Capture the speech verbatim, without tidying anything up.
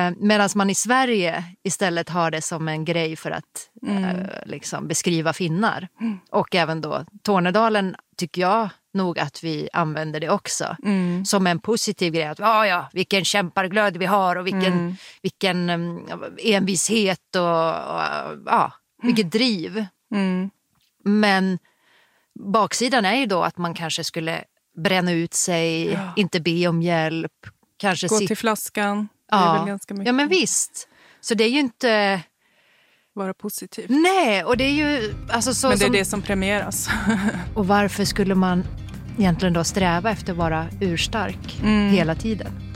Eh, Medan man i Sverige istället har det som en grej för att Mm. eh, liksom beskriva finnar. Mm. Och även då Tornedalen tycker jag nog att vi använder det också. Mm. Som en positiv grej. Att, ja, ja, vilken kämparglöd vi har och vilken, Mm. vilken um, envishet och, och ja, vilket driv. Mm. Men baksidan är ju då att man kanske skulle bränna ut sig, Ja. inte be om hjälp. Kanske Gå sit- till flaskan. Det är ja. väl ganska mycket. ja, men visst. Så det är ju inte... Vara positiv. Nej, och det är ju... Alltså, så Men det är som... det som premieras. Och varför skulle man egentligen då sträva efter att vara urstark Mm. hela tiden?